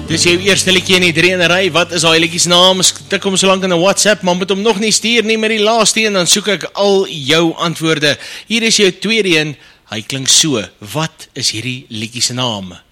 Dis jou eerste liedjie in die drieënery. Wat is daai liedjie se naam? Tik hom so lank in 'n WhatsApp, maar moet hom nog nie stuur nie met die laaste een, dan soek ek al jou antwoorde. Hier is jou tweede een. Hy klink so. Wat is hierdie liedjie se naam?